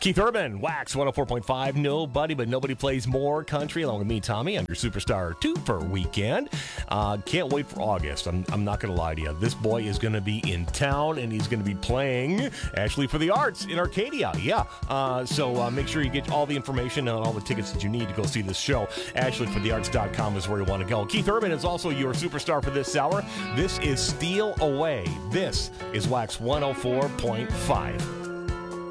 Keith Urban, Wax 104.5. Nobody but nobody plays more country, along with me, Tommy, on your Superstar 2 for weekend. Can't wait for August. I'm not going to lie to you. This boy is going to be in town, and he's going to be playing Ashley for the Arts in Arcadia. Yeah. So make sure you get all the information and all the tickets that you need to go see this show. AshleyForTheArts.com is where you want to go. Keith Urban is also your superstar for this hour. This is Steal Away. This is Wax 104.5.